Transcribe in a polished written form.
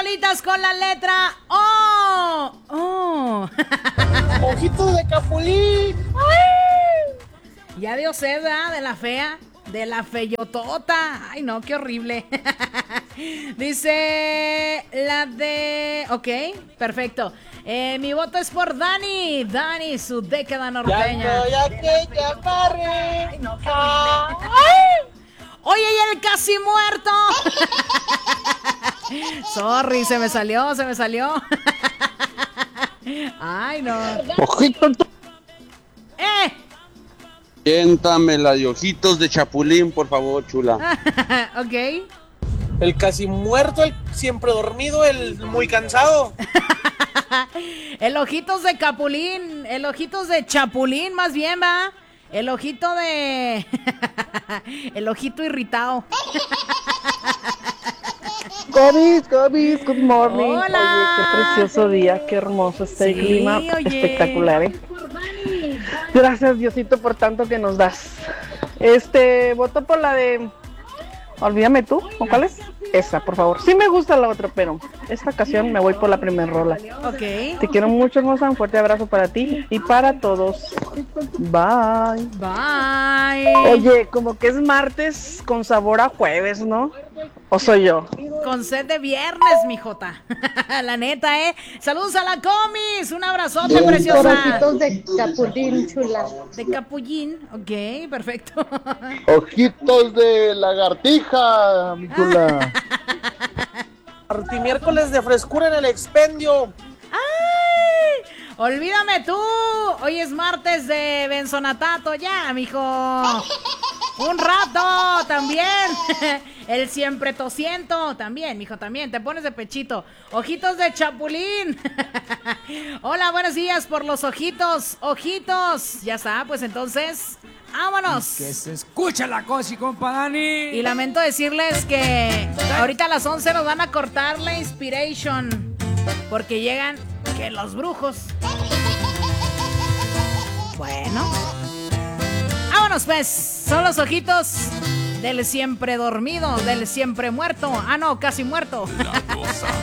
bolitas con la letra O. Oh. Ojitos de capulín. Ya dio sed, ¿verdad? De la fea. De la feyotota. Ay, no, qué horrible. Dice la de... Ok, perfecto. Mi voto es por Dani. Dani, su década norteña. Ya que te agarre. Ay, no, qué horrible. Oye, y el casi muerto. Sorry, se me salió. Ay, no. Ojito. Siéntame la de ojitos de chapulín, por favor, chula. Ok. El casi muerto, el siempre dormido, el muy cansado. El ojitos de capulín, el ojitos de chapulín, más bien, va. El ojito de... el ojito irritado. Gobis, good morning. Hola. Oye, qué precioso día, qué hermoso está el Sí, clima, oye. espectacular, ¿eh? Gracias, Diosito, por tanto que nos das. Voto por la de... Olvídame tú, ¿o cuál es? Esa, por favor. Sí me gusta la otra, pero esta ocasión me voy por la primera rola. Ok. Te quiero mucho, hermosa. Un fuerte abrazo para ti y para todos. Bye. Bye. Oye, como que es martes con sabor a jueves, ¿no? ¿O soy yo? Con sed de viernes, mijota. La neta, ¿eh? Saludos a la comis. Un abrazote, preciosa. Ojitos de capulín, chula. De capullín. Ok, perfecto. Ojitos de lagartija, mi chula. Miércoles de frescura en el expendio. ¡Ay! Olvídame tú. Hoy es martes de benzonatato. Ya, mijo. Un rato también. El siempre tosiento también, mijo, también. Te pones de pechito. Ojitos de chapulín. Hola, buenos días por los ojitos. Ojitos. Ya está, pues entonces, vámonos. Que se escucha la cosa, compa Dani. Y lamento decirles que ahorita a las 11 nos van a cortar la inspiration. Porque llegan que los brujos. Bueno. Vámonos pues. Son los ojitos del siempre dormido, del siempre muerto. Ah, no, casi muerto. La Rosa.